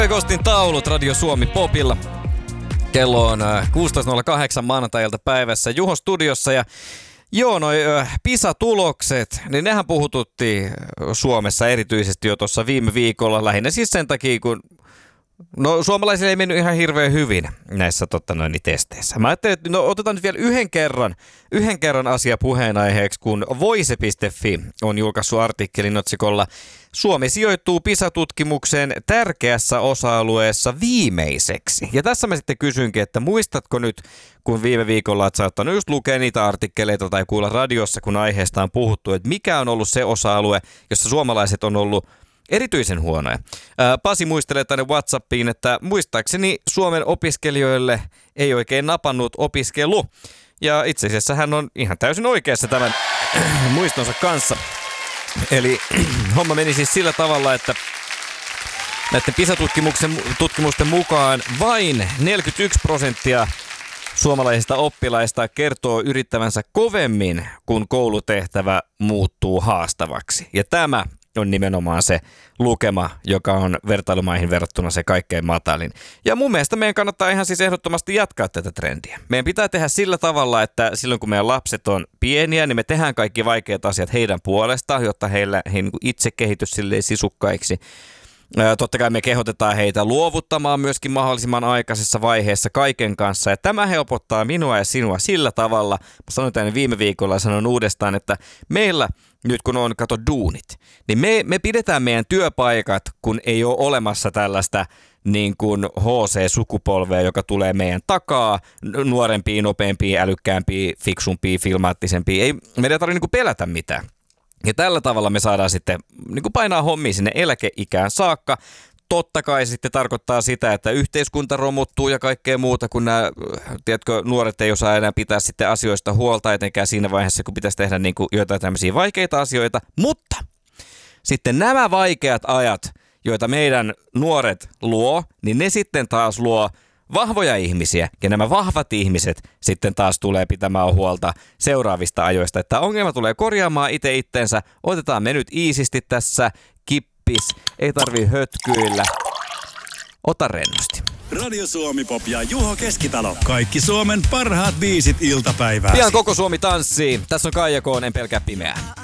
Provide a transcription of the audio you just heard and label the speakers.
Speaker 1: Kostin taulut Radio Suomi Popilla. Kello on 16.08 maanantai-ilta päivässä Juho studiossa ja joo, noi PISA-tulokset, niin nehän puhututti Suomessa erityisesti jo tuossa viime viikolla, lähinnä siis sen takia, kun suomalaisille ei mennyt ihan hirveän hyvin näissä testeissä. Mä ajattelin, että otetaan nyt vielä yhden kerran asia puheenaiheeksi, kun Voise.fi on julkaissut artikkelin otsikolla Suomi sijoittuu PISA-tutkimuksen tärkeässä osa-alueessa viimeiseksi. Ja tässä mä sitten kysynkin, että muistatko nyt, kun viime viikolla olet saattanut just lukea niitä artikkeleita tai kuulla radiossa, kun aiheesta on puhuttu, että mikä on ollut se osa-alue, jossa suomalaiset on ollut erityisen huonoja. Pasi muistelee tänne WhatsAppiin, että muistaakseni Suomen opiskelijoille ei oikein napannut opiskelu. Ja itse asiassa hän on ihan täysin oikeassa tämän muistonsa kanssa. Eli homma meni siis sillä tavalla, että näiden PISA-tutkimusten mukaan vain 41% suomalaisista oppilaista kertoo yrittävänsä kovemmin, kun koulutehtävä muuttuu haastavaksi. Ja tämä on nimenomaan se lukema, joka on vertailumaihin verrattuna se kaikkein matalin. Ja mun mielestä meidän kannattaa ihan siis ehdottomasti jatkaa tätä trendiä. Meidän pitää tehdä sillä tavalla, että silloin kun meidän lapset on pieniä, niin me tehdään kaikki vaikeat asiat heidän puolestaan, jotta he itse kehitys silleen sisukkaiksi. Totta kai me kehotetaan heitä luovuttamaan myöskin mahdollisimman aikaisessa vaiheessa kaiken kanssa. Ja tämä helpottaa minua ja sinua sillä tavalla. Mä sanoin tämän viime viikolla ja sanon uudestaan, että meillä nyt kun on duunit, niin me pidetään meidän työpaikat, kun ei ole olemassa tällaista niin kuin HC-sukupolvea, joka tulee meidän takaa, nuorempia, nopeampia, älykkäämpiä, fiksumpia, filmaattisempia. Ei meidän tarvitse niin kuin pelätä mitään. Ja tällä tavalla me saadaan sitten niin kuin painaa hommia sinne eläkeikään saakka. Totta kai sitten tarkoittaa sitä, että yhteiskunta romuttuu ja kaikkea muuta, kun nämä, tiedätkö, nuoret ei osaa enää pitää sitten asioista huolta, etenkään siinä vaiheessa, kun pitäisi tehdä niin kuin jotain tämmöisiä vaikeita asioita. Mutta sitten nämä vaikeat ajat, joita meidän nuoret luo, niin ne sitten taas luo vahvoja ihmisiä, ja nämä vahvat ihmiset sitten taas tulee pitämään huolta seuraavista ajoista, että ongelma tulee korjaamaan itse itsensä, otetaan me nyt iisisti tässä, kippis, ei tarvii hötkyillä, ota rennosti.
Speaker 2: Radio Suomi Pop ja Juho Keskitalo. Kaikki Suomen parhaat biisit iltapäivää.
Speaker 1: Pian koko Suomi tanssii, tässä on Kaija K, En pelkää pimeää.